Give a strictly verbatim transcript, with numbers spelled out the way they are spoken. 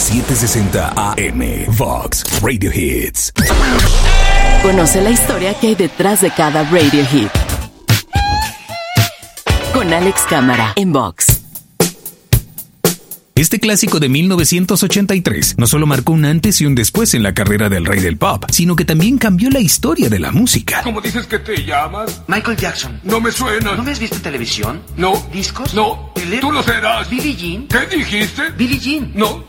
setecientos sesenta A M. Vox Radio Hits. Conoce la historia que hay detrás de cada radio hit. Con Alex Cámara en Vox. Este clásico de mil novecientos ochenta y tres no solo marcó un antes y un después en la carrera del rey del pop, sino que también cambió la historia de la música. ¿Cómo dices que te llamas? Michael Jackson. No me suena. ¿No me has visto en televisión? No. ¿Discos? No. ¿Tele? Tú lo serás. ¿Billie Jean? ¿Qué dijiste? ¿Billie Jean? No.